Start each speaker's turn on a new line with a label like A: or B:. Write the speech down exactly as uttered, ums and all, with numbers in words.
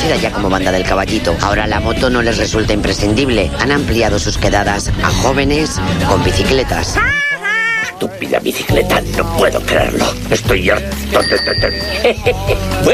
A: reconocida ya como Banda del Caballito. Ahora la moto no les resulta imprescindible. Han ampliado sus quedadas a jóvenes con bicicletas.
B: Estúpida bicicleta, no puedo creerlo. Estoy harto de...